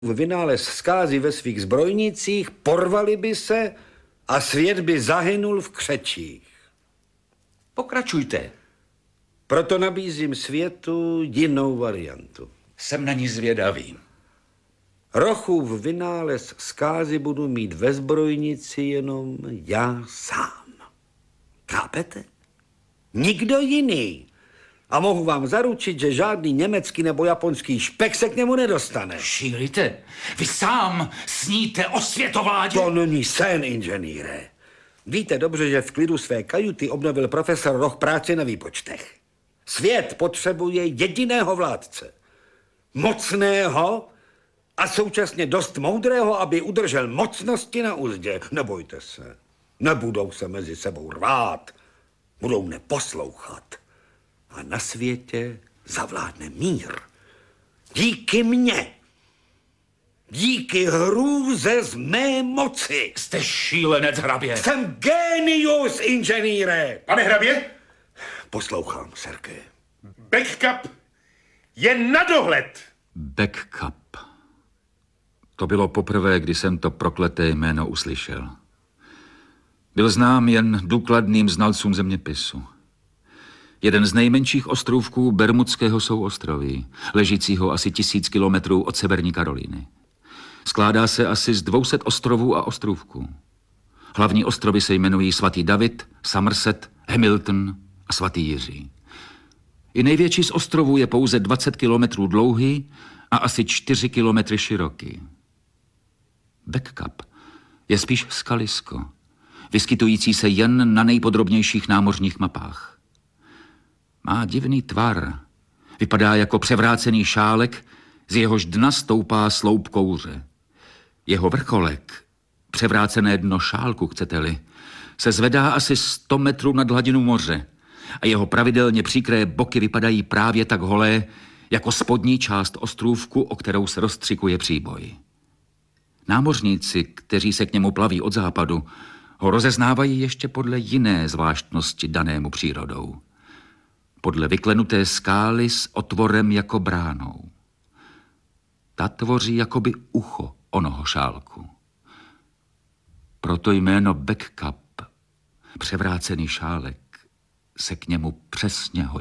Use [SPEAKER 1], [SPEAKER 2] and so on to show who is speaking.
[SPEAKER 1] vynález zkázy ve svých zbrojnicích, porvali by se a svět by zahynul v křečích.
[SPEAKER 2] Pokračujte.
[SPEAKER 1] Proto nabízím světu jinou variantu.
[SPEAKER 2] Jsem na ní zvědavý.
[SPEAKER 1] Rochův vynález zkázy budu mít ve zbrojnici jenom já sám. Chápete? Nikdo jiný. A mohu vám zaručit, že žádný německý nebo japonský špek se k němu nedostane.
[SPEAKER 2] Šílíte? Vy sám sníte o světovládě?
[SPEAKER 1] To není sen, inženýre. Víte dobře, že v klidu své kajuty obnovil profesor Roch práci na výpočtech. Svět potřebuje jediného vládce. Mocného a současně dost moudrého, aby udržel mocnosti na uzdě. Nebojte se. Nebudou se mezi sebou rvát. Budou neposlouchat. A na světě zavládne mír. Díky mně. Díky hrůze z mé moci.
[SPEAKER 2] Jste šílenec, hrabě.
[SPEAKER 1] Jsem génius, inženýre.
[SPEAKER 3] Pane hrabě?
[SPEAKER 1] Poslouchám, Sergej.
[SPEAKER 3] Backcup je na dohled.
[SPEAKER 4] Backcup. To bylo poprvé, kdy jsem to prokleté jméno uslyšel. Byl znám jen důkladným znalcům zeměpisu. Jeden z nejmenších ostrůvků Bermudského souostroví, ležícího asi 1000 kilometrů od Severní Karolíny. Skládá se asi z 200 ostrovů a ostrůvků. Hlavní ostrovy se jmenují Svatý David, Somerset, Hamilton a Svatý Jiří. I největší z ostrovů je pouze 20 kilometrů dlouhý a asi 4 kilometry široký. Backcup je spíš skalisko, vyskytující se jen na nejpodrobnějších námořních mapách. Má divný tvar. Vypadá jako převrácený šálek, z jehož dna stoupá sloup kouře. Jeho vrcholek, převrácené dno šálku, chcete-li, se zvedá asi 100 metrů nad hladinu moře a jeho pravidelně příkré boky vypadají právě tak holé, jako spodní část ostrůvku, o kterou se rozstřikuje příboj. Námořníci, kteří se k němu plaví od západu, ho rozeznávají ještě podle jiné zvláštnosti danému přírodou. Podle vyklenuté skály s otvorem jako bránou. Ta tvoří jakoby ucho onoho šálku. Proto jméno Backcup, převrácený šálek, se k němu přesně hodí.